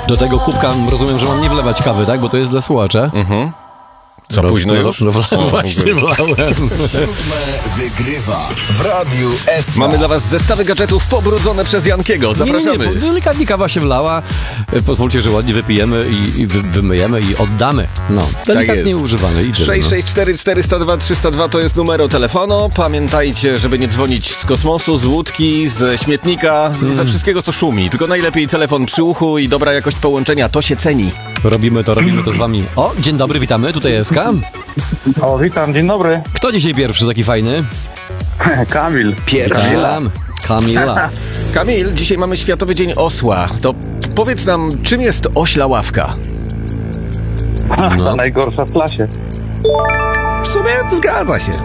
Do tego kubka rozumiem, że mam nie wlewać kawy, tak? Bo to jest dla słuchacza. Za późno już? Właśnie wlałem. Wygrywa w Radiu SK. Mamy dla was zestawy gadżetów pobrudzone przez Jankiego. Zapraszamy. Nie, delikatnie kawa się wlała. Pozwólcie, że ładnie wypijemy i wymyjemy i oddamy. No, delikatnie używany. 664 402 302 to jest numer telefonu. Pamiętajcie, żeby nie dzwonić z kosmosu, z łódki, z śmietnika, ze wszystkiego, co szumi. Tylko najlepiej telefon przy uchu i dobra jakość połączenia. To się ceni. Robimy to z wami. O, dzień dobry, witamy. Tutaj SK. O, witam, dzień dobry. Kto dzisiaj pierwszy taki fajny? Kamil. Kamila. Kamil, dzisiaj mamy Światowy Dzień Osła. To powiedz nam, czym jest ośla ławka? Najgorsza w klasie. W sumie zgadza się.